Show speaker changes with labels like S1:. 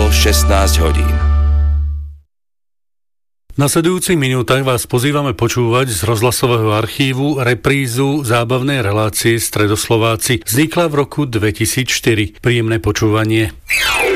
S1: o 16 hodín.
S2: V nasledujúcich minútach vás pozývame počúvať z rozhlasového archívu reprízu zábavnej relácie Stredoslováci. Vznikla v roku 2004. Príjemné počúvanie.